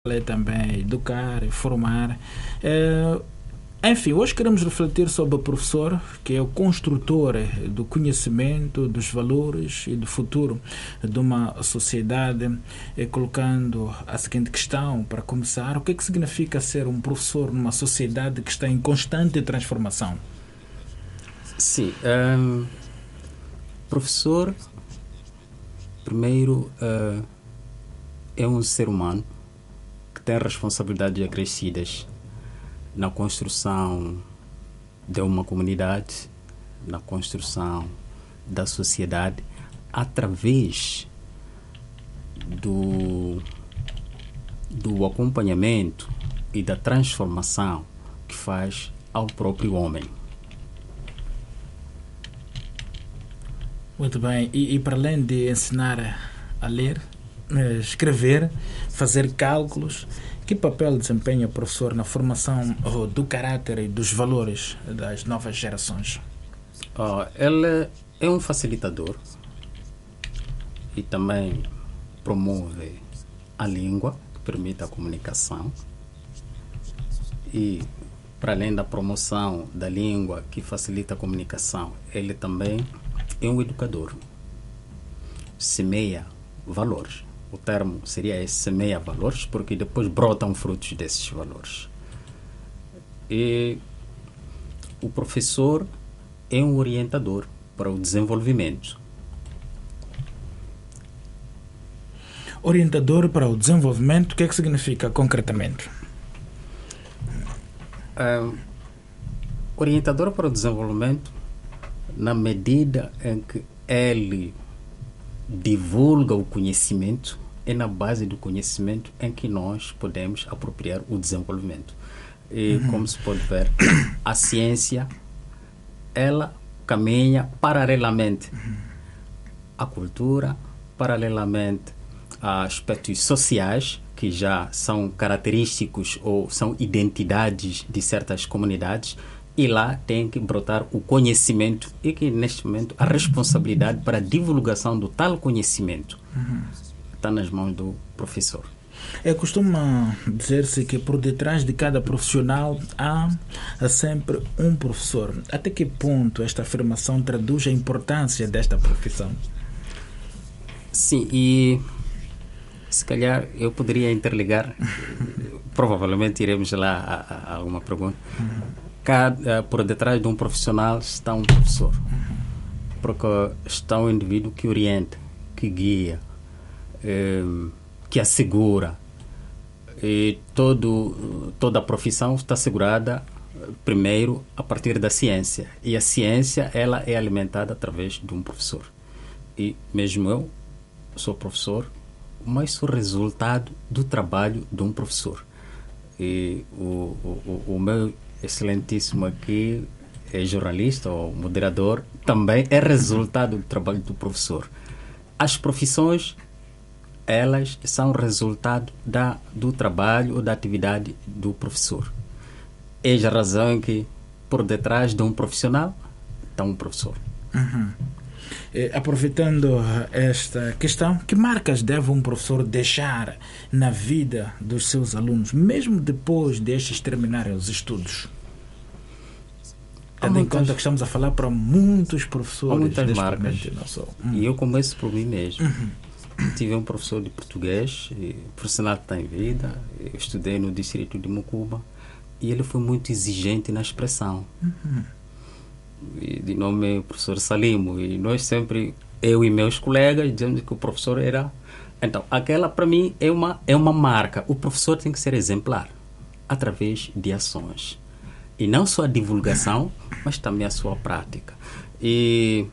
é também educar, formar. Enfim, hoje queremos refletir sobre o professor, que é o construtor do conhecimento, dos valores e do futuro de uma sociedade, colocando a seguinte questão para começar: o que é que significa ser um professor numa sociedade que está em constante transformação? Sim, professor, primeiro, é um ser humano que tem responsabilidades acrescidas na construção de uma comunidade, na construção da sociedade, através do acompanhamento e da transformação que faz ao próprio homem. Muito bem, e para além de ensinar a ler, escrever, fazer cálculos, que papel desempenha o professor na formação do caráter e dos valores das novas gerações? Ele é um facilitador e também promove a língua, que permite a comunicação. E, para além da promoção da língua, que facilita a comunicação, ele também é um educador. Semeia valores. O termo seria esse, semeia valores, porque depois brotam frutos desses valores. E o professor é um orientador para o desenvolvimento. Orientador para o desenvolvimento, o que é que significa concretamente? Orientador para o desenvolvimento, na medida em que ele divulga o conhecimento, é na base do conhecimento em que nós podemos apropriar o desenvolvimento. E como se pode ver, a ciência, ela caminha paralelamente à cultura, paralelamente a aspectos sociais, que já são característicos ou são identidades de certas comunidades, e lá tem que brotar o conhecimento e que, neste momento, a responsabilidade para a divulgação do tal conhecimento está nas mãos do professor. Costuma dizer-se que por detrás de cada profissional há sempre um professor. Até que ponto esta afirmação traduz a importância desta profissão? Sim, e se calhar eu poderia interligar, provavelmente iremos lá a alguma pergunta. Por detrás de um profissional está um professor, porque está um indivíduo que orienta, que guia, que assegura, e toda a profissão está assegurada primeiro a partir da ciência, e a ciência ela é alimentada através de um professor. E mesmo eu sou professor, mas sou resultado do trabalho de um professor. E o meu excelentíssimo aqui é jornalista ou moderador, também é resultado do trabalho do professor. As profissões, elas são resultado do trabalho ou da atividade do professor. Eis a razão em que por detrás de um profissional está um professor. Aproveitando esta questão, que marcas deve um professor deixar na vida dos seus alunos, mesmo depois destes terminarem os estudos? Tendo em conta que estamos a falar para muitos professores. Há muitas marcas. E eu começo por mim mesmo. Tive um professor de português, profissional que está em vida. Eu estudei no distrito de Mucuba e ele foi muito exigente na expressão. De nome professor Salimo, e nós sempre, eu e meus colegas, dizemos que o professor era... Então, aquela para mim é uma marca. O professor tem que ser exemplar através de ações, e não só a divulgação, mas também a sua prática. E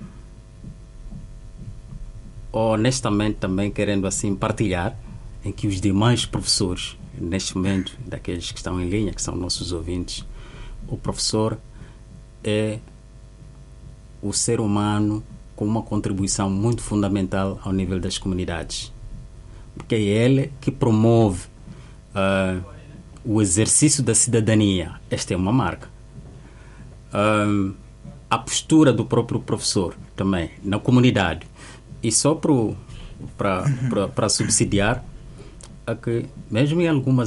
honestamente também querendo assim partilhar em que os demais professores, neste momento, daqueles que estão em linha, que são nossos ouvintes, o professor é o ser humano com uma contribuição muito fundamental ao nível das comunidades, porque é ele que promove o exercício da cidadania. Esta é uma marca. A postura do próprio professor também na comunidade. E só para subsidiar, a que, mesmo em algumas